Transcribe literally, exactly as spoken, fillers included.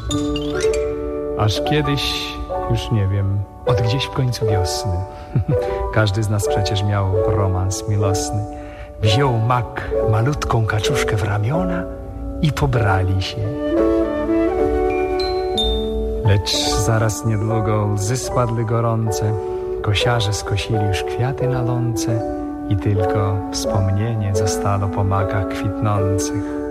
Aż kiedyś, już nie wiem, od gdzieś w końcu wiosny, każdy z nas przecież miał romans miłosny, wziął mak malutką kaczuszkę w ramiona i pobrali się. Lecz zaraz niedługo łzy spadły gorące, kosiarze skosili już kwiaty na łące i tylko wspomnienie zostało po makach kwitnących.